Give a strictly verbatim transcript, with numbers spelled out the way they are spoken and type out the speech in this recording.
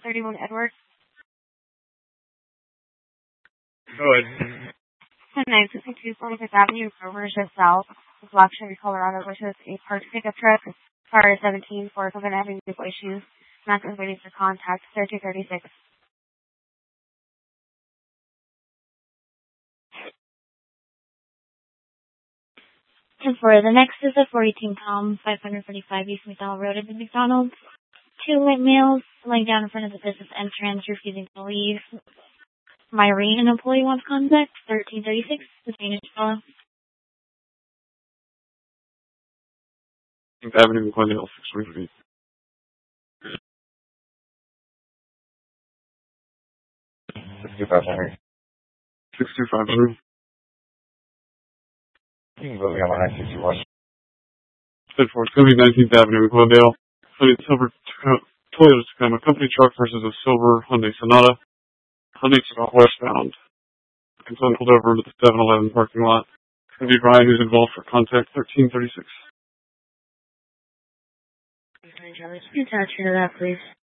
thirty-one Edward. Go ahead. nine sixty-two forty-fifth Avenue, Grover, just south of Black Chevy, Colorado, which is a parked pickup truck. Car seventeen for Covenant having vehicle issues. Max is waiting for contact. thirty thirty-six. And for the next is a forty-two Tom, five forty-five East McDonald Road at the McDonald's. Two white males laying down in front of the business entrance, refusing to leave. Myrene, an employee, wants contact. thirteen thirty-six, the Spanish fellow. Avenue, McClendale, six twenty-three. sixty-five hundred. sixty-five hundred. You can go beyond nine sixty-one. ten four, it's going to be nineteenth Avenue, Glendale. Hyundai Silver Toyota Tacoma company truck versus a silver Hyundai Sonata. Hyundai Sonata westbound. Concern pulled over to the seven eleven parking lot. It's going to be Brian who's involved for contact thirteen thirty-six. Can you attach me to that, please?